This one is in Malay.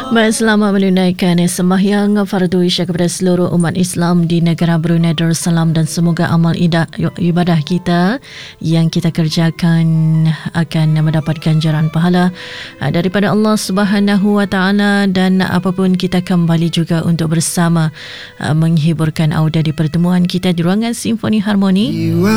Baik, selamat menunaikan sembahyang fardu Isya kepada seluruh umat Islam di negara Brunei Darussalam dan semoga amal ibadah kita yang kita kerjakan akan mendapat ganjaran pahala daripada Allah Subhanahu Wa Taala, dan apapun kita kembali juga untuk bersama menghiburkan audio di pertemuan kita di ruangan Simfoni Harmoni.